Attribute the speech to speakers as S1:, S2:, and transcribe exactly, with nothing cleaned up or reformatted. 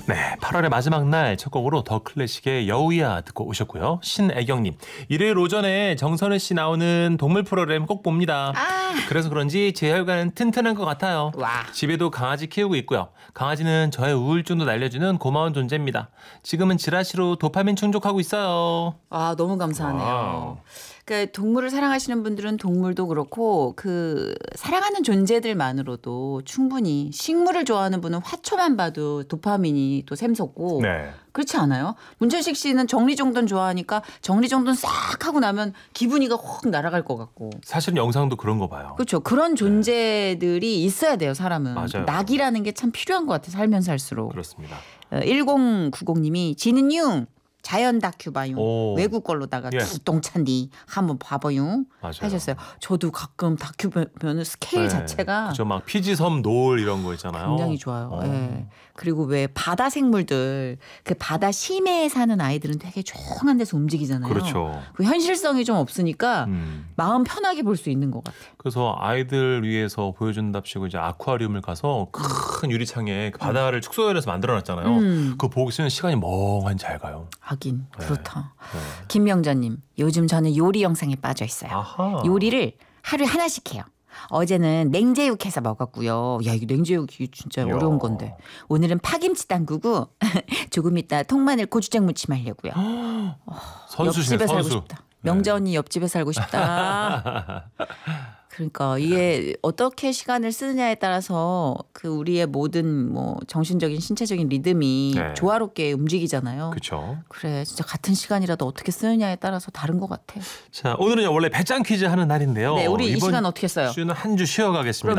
S1: 네, 팔월의 마지막 날 첫 곡으로 더 클래식의 여우야 듣고 오셨고요. 신애경님, 일요일 오전에 정선우 씨 나오는 동물 프로그램 꼭 봅니다.
S2: 아.
S1: 그래서 그런지 제 혈관은 튼튼한 것 같아요.
S2: 와.
S1: 집에도 강아지 키우고 있고요. 강아지는 저의 우울증도 날려주는 고마운 존재입니다. 지금은 지라시로 도파민 충족하고 있어요.
S2: 아, 너무 감사하네요.
S1: 와우.
S2: 그 동물을 사랑하시는 분들은 동물도 그렇고 그 사랑하는 존재들만으로도 충분히 식물을 좋아하는 분은 화초만 봐도 도파민이 또 샘솟고
S1: 네.
S2: 그렇지 않아요? 문천식 씨는 정리정돈 좋아하니까 정리정돈 싹 하고 나면 기분이가 확 날아갈 것 같고.
S1: 사실은 영상도 그런 거 봐요.
S2: 그렇죠. 그런 존재들이 있어야 돼요, 사람은.
S1: 맞아요.
S2: 낙이라는 게 참 필요한 것 같아요, 살면서 할수록.
S1: 그렇습니다.
S2: 일공구공님이 지는요. 자연 다큐 봐요.
S1: 오.
S2: 외국 걸로다가
S1: 예.
S2: 기똥찬디 한번 봐봐요.
S1: 맞아요.
S2: 하셨어요. 저도 가끔 다큐 보면 스케일
S1: 네.
S2: 자체가
S1: 그죠, 막 피지섬 노을 이런 거 있잖아요.
S2: 굉장히 좋아요.
S1: 어.
S2: 예. 그리고 왜 바다 생물들 그 바다 심해에 사는 아이들은 되게 조용한 데서 움직이잖아요.
S1: 그렇죠.
S2: 그 현실성이 좀 없으니까
S1: 음.
S2: 마음 편하게 볼 수 있는 것 같아요.
S1: 그래서 아이들 위해서 보여준답시고 이제 아쿠아리움을 가서 큰 유리창에 그 바다를 축소해서 만들어놨잖아요.
S2: 음.
S1: 그거 보고 있으면 시간이 멍하니 잘 가요.
S2: 하긴
S1: 네.
S2: 그렇다.
S1: 네.
S2: 김명자님, 요즘 저는 요리 영상에 빠져 있어요.
S1: 아하.
S2: 요리를 하루에 하나씩 해요. 어제는 냉제육 해서 먹었고요. 야, 이거 냉제육이 진짜
S1: 이야.
S2: 어려운 건데. 오늘은 파김치 담그고 조금 이따 통마늘 고추장 무침 하려고요.
S1: 선수시네,
S2: 옆집에 살고
S1: 선수.
S2: 싶다. 명자 언니 옆집에 살고 싶다. 그러니까 이게 어떻게 시간을 쓰느냐에 따라서 그 우리의 모든 뭐 정신적인 신체적인 리듬이
S1: 네.
S2: 조화롭게 움직이잖아요.
S1: 그렇죠.
S2: 그래, 진짜 같은 시간이라도 어떻게 쓰느냐에 따라서 다른 것 같아.
S1: 자, 오늘은 원래 배짱 퀴즈 하는 날인데요.
S2: 네, 우리 이
S1: 이번
S2: 시간 어떻게 써요?
S1: 주는 한 주 쉬어가겠습니다.